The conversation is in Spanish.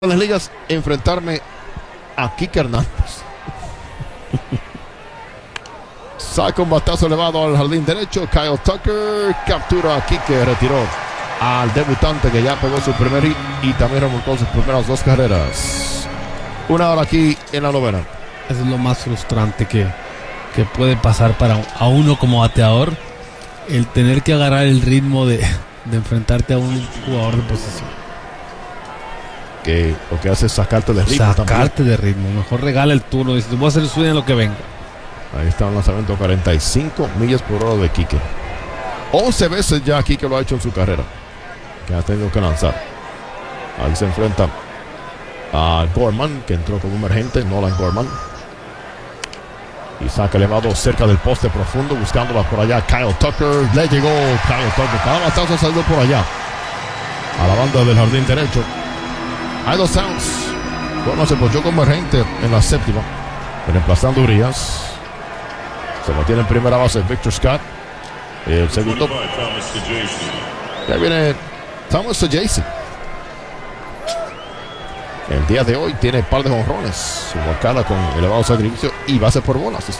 en las ligas enfrentarme a Kike Hernández. Saca un batazo elevado al jardín derecho. Kyle Tucker captura a Kike, retiró al debutante que ya pegó su primer hit y también remontó sus primeras dos carreras. Una hora aquí en la novena. Eso es lo más frustrante que puede pasar para a uno como bateador, el tener que agarrar el ritmo de enfrentarte a un jugador de posición. Que lo que hace es sacarte de ritmo. Sacarte de ritmo. Mejor regala el turno. Dice, voy a hacer swing en lo que venga. Ahí está un lanzamiento 45 millas por hora de Kike. 11 veces ya Kike lo ha hecho en su carrera, que ha tenido que lanzar. Ahí se enfrenta a Gorman, que entró como emergente, Nolan Gorman. Y saca elevado cerca del poste profundo, buscándola por allá. Kyle Tucker, le llegó Kyle Tucker. Cada batazo ha salido por allá, a la banda del jardín derecho. Hay dos outs. Gorman se ponchó como emergente en la séptima, reemplazando a Urias. Se mantiene en primera base Victor Scott. El segundo. Ya viene Thomas Saggese. El día de hoy tiene par de jonrones. Su marcada con elevado sacrificio y base por bolas.